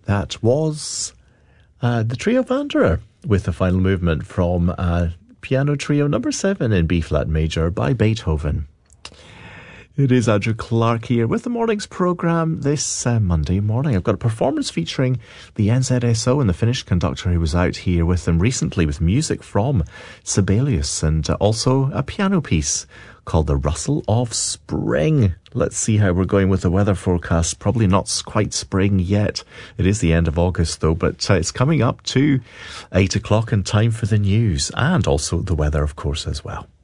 That was the Trio Wanderer with the final movement from Piano Trio number 7 in B-flat major by Beethoven. It is Andrew Clark here with the morning's programme this Monday morning. I've got a performance featuring the NZSO and the Finnish conductor who was out here with them recently with music from Sibelius and also a piano piece called The Rustle of Spring. Let's see how we're going with the weather forecast. Probably not quite spring yet. It is the end of August though, but it's coming up to 8 o'clock and time for the news and also the weather, of course, as well.